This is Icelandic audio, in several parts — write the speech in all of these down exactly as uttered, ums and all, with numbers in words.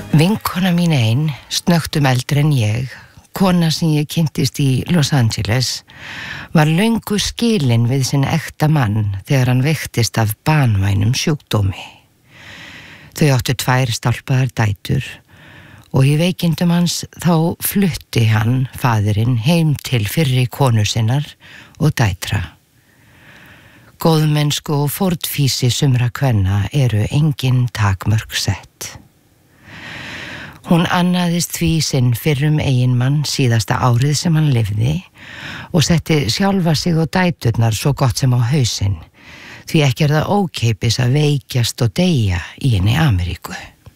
Vinkona mín ein, snöggtum eldri en ég, kona sem ég kynntist í Los Angeles, var löngu skilin við sinn ekta mann þegar hann veiktist af banvænum sjúkdómi. Þau áttu tvær stálpaðar dætur og í veikindum hans þá flutti hann, faðirinn, heim til fyrri konu sinnar og dætra. Góðmennsku og fórnfýsi sumra kvenna eru engin takmörk sett. Hún annaðist því sinn fyrrum eiginmann síðasta árið sem hann lifði og setti sjálfa sig og dæturnar svo gott sem á hausinn, því ekki er það ókeipis að veikjast og deyja í henni Ameríku.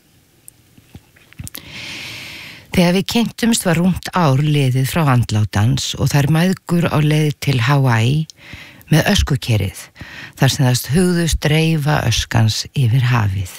Þegar við kynntumst var rúmt ár liðið frá andlátans og þær mæðgur á leið til Hawaii með öskukerið, þar sem það hugðust dreifa öskans yfir hafið.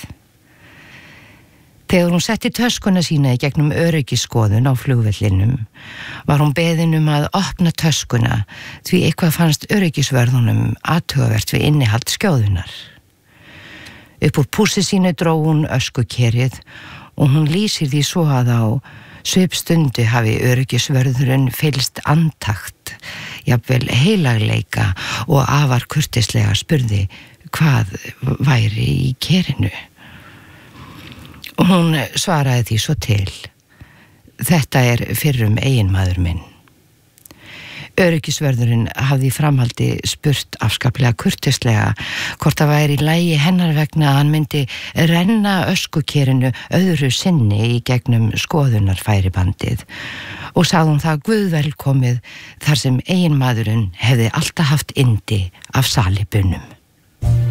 Þegar hún setti töskuna sína í gegnum öryggisskoðun á flugvellinum, var hún beðin um að opna töskuna því eitthvað fannst öryggisvörðunum athugavert við innihald skjóðunar. Upp úr pússi sínu dró hún öskukerið og hún lýsir því svo að á svipstundu hafi öryggisvörðurinn fylgst andakt, jafnvel heilagleika og afar kurteislega spurði hvað væri í kerinu. Og hún svaraði því svo til: Þetta er fyrrum eiginmaður minn. Öryggisvörðurinn hafði í framhaldi spurt afskaplega kurteislega hvort það væri í lagi hennar vegna að hann myndi renna öskukerinu öðru sinni í gegnum skoðunarfæribandið og sagði hún það guð velkomið þar sem eiginmaðurinn hefði alltaf haft yndi af salibunum.